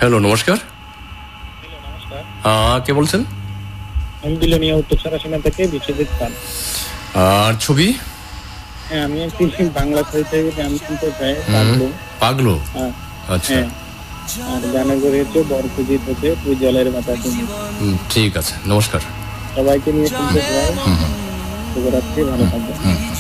Hello, নমস্কার। কে বলছেন? আমি বিলোনিয়া উত্তর সীমা থেকে বিশ্বজিৎ পাল। আর ছবি? হ্যাঁ, আমি একটি বাংলা সাহিত্যে গান শুনতে চাই, পাগলো। আচ্ছা, আর গানে গড়িয়েছে বরপুজিত হতে তুই জলের মাথা তুমি। ঠিক আছে, নমস্কার। সবাইকে নিয়ে শুনতে চাই। শুভরাত্রি, ভালো থাকবেন।